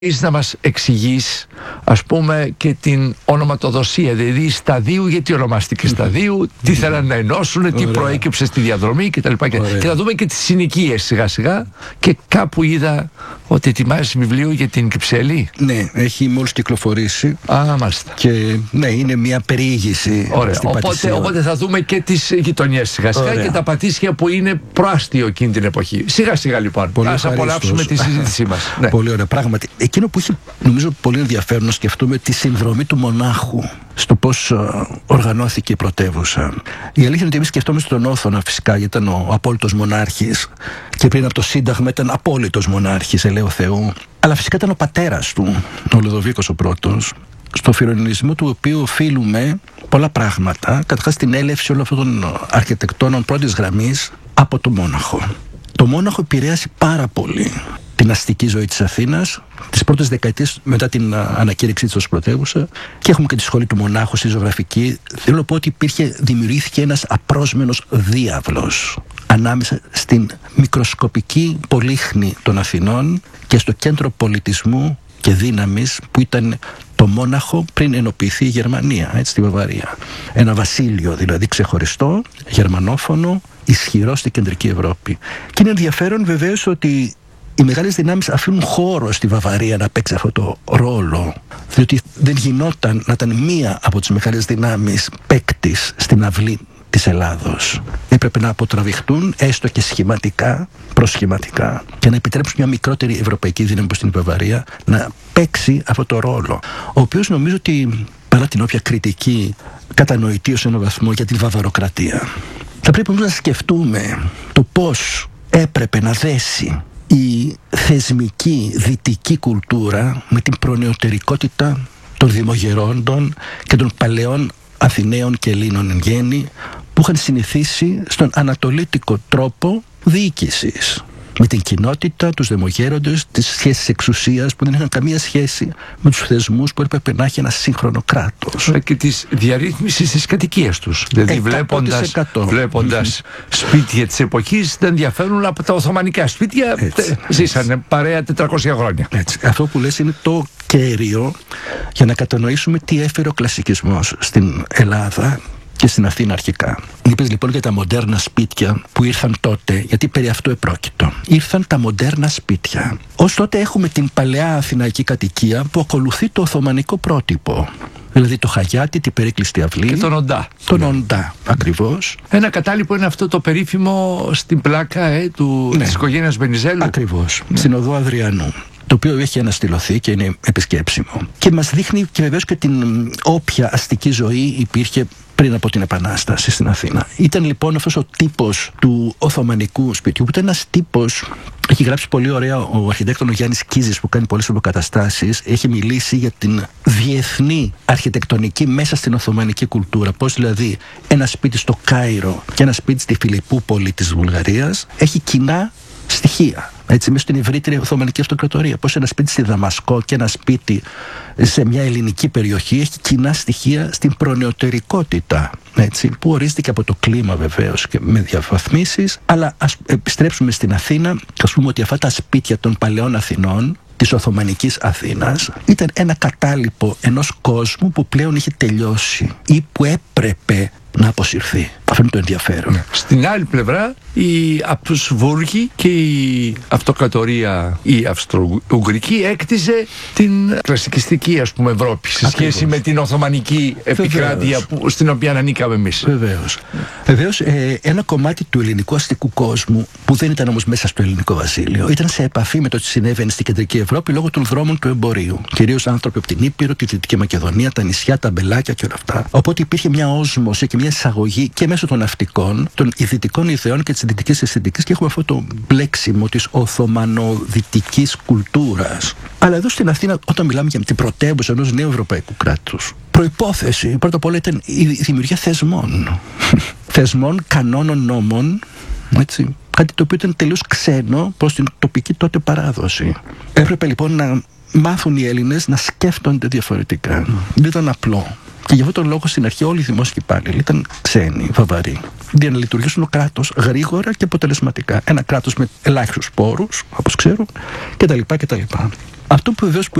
να μας εξηγείς, ας πούμε, και την ονοματοδοσία, δηλαδή σταδίου, γιατί ονομάστηκε σταδίου, τι θέλαν να ενώσουν, τι προέκυψε στη διαδρομή κτλ. Και θα δούμε και τις συνοικίες σιγά σιγά. Και κάπου είδα ότι ετοιμάζει βιβλίο για την Κυψέλη. Ναι, έχει μόλις κυκλοφορήσει. Μάλιστα. Και ναι, είναι μια περιήγηση. Ωραία. Οπότε θα δούμε και τις γειτονιές σιγά σιγά και τα Πατήσια που είναι προάστιο εκείνη την εποχή. Σιγά σιγά λοιπόν. Ας απολαύσουμε τη συζήτησή μας. Ναι. Πολύ ωραία, πράγματι. Εκείνο που έχει νομίζω πολύ ενδιαφέρον να σκεφτούμε τη συνδρομή του μονάχου στο πώς οργανώθηκε η πρωτεύουσα. Η αλήθεια είναι ότι εμείς σκεφτόμαστε τον Όθωνα φυσικά, γιατί ήταν ο απόλυτος μονάρχης και πριν από το Σύνταγμα ήταν απόλυτος μονάρχης, ελέω Θεού. Αλλά φυσικά ήταν ο πατέρας του, ο Λουδοβίκος ο πρώτος, στο φιρονισμό του οποίου οφείλουμε πολλά πράγματα. Καταρχάς την έλευση όλων αυτών των αρχιτεκτόνων πρώτης γραμμής από το μόναχο. Το μόναχο επηρέασε πάρα πολύ την αστική ζωή της Αθήνας τις πρώτες δεκαετίες μετά την ανακήρυξή της ως πρωτεύουσα, και έχουμε και τη σχολή του μονάχου στη ζωγραφική. Θέλω να πω ότι δημιουργήθηκε ένας απρόσμενος διάβλος ανάμεσα στην μικροσκοπική πολύχνη των Αθηνών και στο κέντρο πολιτισμού και δύναμης που ήταν το μόναχο πριν ενοποιηθεί η Γερμανία, έτσι, στη Βαβαρία. Ένα βασίλειο δηλαδή ξεχωριστό, γερμανόφωνο, ισχυρό στην κεντρική Ευρώπη. Και είναι ενδιαφέρον βεβαίως ότι οι μεγάλες δυνάμεις αφήνουν χώρο στη Βαβαρία να παίξει αυτό το ρόλο, διότι δεν γινόταν να ήταν μία από τις μεγάλες δυνάμεις παίκτης στην αυλή της Ελλάδος. Έπρεπε να αποτραβηχτούν έστω και σχηματικά, προσχηματικά, και να επιτρέψουν μια μικρότερη ευρωπαϊκή δύναμη που στην Βαβαρία να παίξει αυτό το ρόλο, ο οποίος νομίζω ότι παρά την όποια κριτική κατανοητή ως έναν βαθμό για την βαβαροκρατία, θα πρέπει όμως να σκεφτούμε το πώς έπρεπε να δέσει η θεσμική δυτική κουλτούρα με την προνεωτερικότητα των δημογερόντων και των παλαιών Αθηναίων και Ελλήνων εν γέννη, που είχαν συνηθίσει στον ανατολίτικο τρόπο διοίκησης, με την κοινότητα, τους δημογέροντες, τις σχέσεις εξουσίας που δεν είχαν καμία σχέση με τους θεσμούς που έπρεπε να έχει ένα σύγχρονο κράτος. Και της διαρρύθμισης της κατοικίας τους. Δηλαδή βλέποντας σπίτια της εποχής δεν διαφέρουν από τα οθωμανικά σπίτια. Ζήσανε παρέα 400 χρόνια. Έτσι. Αυτό που λες είναι το κέριο για να κατανοήσουμε τι έφερε ο κλασικισμός στην Ελλάδα και στην Αθήνα αρχικά. Είπες λοιπόν για τα μοντέρνα σπίτια που ήρθαν τότε, γιατί περί αυτού επρόκειτο. Ήρθαν τα μοντέρνα σπίτια. Ως τότε έχουμε την παλαιά αθηναϊκή κατοικία που ακολουθεί το οθωμανικό πρότυπο. Δηλαδή το χαγιάτι, την περίκλειστη αυλή. Και τον οντά. Τον οντά, ακριβώς. Ένα κατάλοιπο είναι αυτό το περίφημο στην πλάκα της οικογένειας Βενιζέλου. Ακριβώς. Στην οδό Αδριανού. Το οποίο έχει αναστηλωθεί και είναι επισκέψιμο. Και μας δείχνει και βεβαίως και την όποια αστική ζωή υπήρχε πριν από την Επανάσταση στην Αθήνα. Ήταν λοιπόν αυτός ο τύπος του οθωμανικού σπιτιού, που ήταν ένας τύπος. Έχει γράψει πολύ ωραία ο αρχιτέκτονος Γιάννης Κίζης, που κάνει πολλές αποκαταστάσεις. Έχει μιλήσει για την διεθνή αρχιτεκτονική μέσα στην οθωμανική κουλτούρα. Πώς δηλαδή ένα σπίτι στο Κάιρο και ένα σπίτι στη Φιλιππούπολη της Βουλγαρίας έχει κοινά στοιχεία. Έτσι, μέσα στην ευρύτερη Οθωμανική Αυτοκρατορία. Πώς ένα σπίτι στη Δαμασκό και ένα σπίτι σε μια ελληνική περιοχή έχει κοινά στοιχεία στην προνεωτερικότητα. Έτσι, που ορίζεται και από το κλίμα βεβαίως και με διαφαθμίσεις. Αλλά ας επιστρέψουμε στην Αθήνα και ας πούμε ότι αυτά τα σπίτια των παλαιών Αθηνών, της Οθωμανικής Αθήνας, ήταν ένα κατάλοιπο ενός κόσμου που πλέον είχε τελειώσει ή που έπρεπε να αποσυρθεί. Αυτό είναι το ενδιαφέρον. Στην άλλη πλευρά, οι Απτουσβούργοι και η Αυτοκρατορία η Αυστρο-Ουγγρική έκτιζε την κλασικιστική, ας πούμε, Ευρώπη σε σχέση με την Οθωμανική επικράτεια στην οποία ανήκαμε εμείς. Βεβαίως, ένα κομμάτι του ελληνικού αστικού κόσμου, που δεν ήταν όμως μέσα στο ελληνικό βασίλειο, ήταν σε επαφή με το τι συνέβαινε στην κεντρική Ευρώπη λόγω των δρόμων του εμπορίου. Κυρίως άνθρωποι από την Ήπειρο, τη Δυτική Μακεδονία, τα νησιά, τα μπελάκια και όλα αυτά. Οπότε υπήρχε μια όσμωση και μια εισαγωγή και μέσω των ναυτικών, των δυτικών ιδεών και της δυτικής αισθητικής, και έχουμε αυτό το μπλέξιμο της οθωμανοδυτικής κουλτούρας. Αλλά εδώ στην Αθήνα, όταν μιλάμε για την πρωτεύουσα ενός νέου ευρωπαϊκού κράτους, προϋπόθεση πρώτα απ' όλα ήταν η δημιουργία θεσμών. Θεσμών, κανόνων, νόμων, έτσι. Κάτι το οποίο ήταν τελείως ξένο προς την τοπική τότε παράδοση. Έπρεπε λοιπόν να μάθουν οι Έλληνες να σκέφτονται διαφορετικά. Δεν ήταν απλό. Και γι' αυτόν τον λόγο στην αρχή όλοι οι δημόσιοι υπάλληλοι ήταν ξένοι, βαβαροί. Για να λειτουργήσουν το κράτος γρήγορα και αποτελεσματικά. Ένα κράτος με ελάχιστους πόρους, όπως ξέρουν, κτλ. Αυτό που βεβαίως